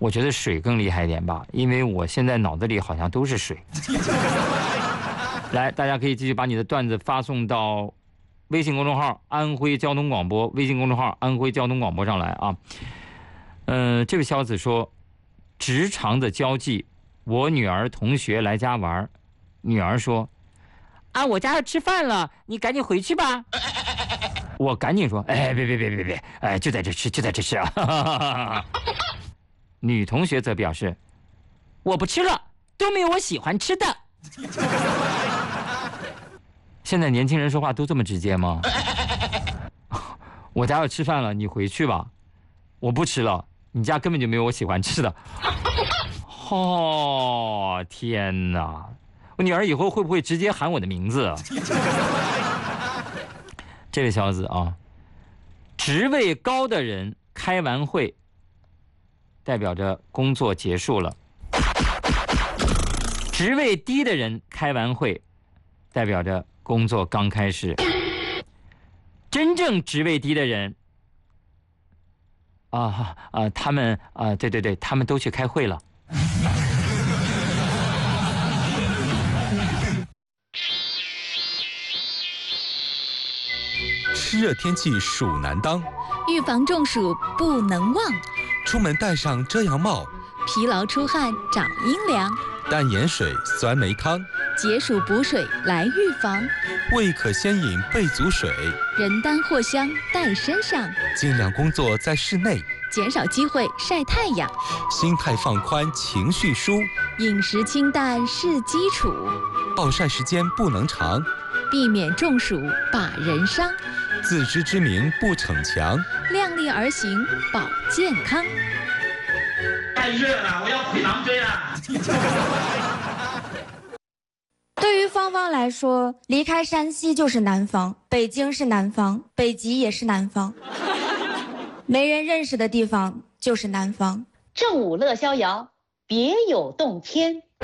我觉得水更厉害一点吧，因为我现在脑子里好像都是水。来，大家可以继续把你的段子发送到微信公众号安徽交通广播，微信公众号安徽交通广播上来啊。这位小子说，职场的交际，我女儿同学来家玩，女儿说啊，我家要吃饭了，你赶紧回去吧。我赶紧说，哎，别，哎，就在这吃啊。女同学则表示，我不吃了，都没有我喜欢吃的。现在年轻人说话都这么直接吗？我家要吃饭了，你回去吧。我不吃了，你家根本就没有我喜欢吃的。哦，天哪！我女儿以后会不会直接喊我的名字啊？这位小子啊，职位高的人开完会，代表着工作结束了；职位低的人开完会，代表着工作刚开始。真正职位低的人，他们对，他们都去开会了。 湿热天气暑难当， 预防中暑不能忘。 出门戴上遮阳帽， 疲劳出汗找阴凉， 淡盐水、酸梅汤， 解暑补水来预防。 未可先饮备足水， 人丹藿香带身上， 尽量工作在室内， 减少机会晒太阳。 心态放宽，情绪舒， 饮食清淡是基础， 暴晒时间不能长， 避免中暑把人伤。 自知之明不逞强， 量力而行保健康。 太热了，我要回狼追了。 对于芳芳来说，离开山西就是南方，北京是南方，北极也是南方，没人认识的地方就是南方。 正午乐逍遥，别有洞天。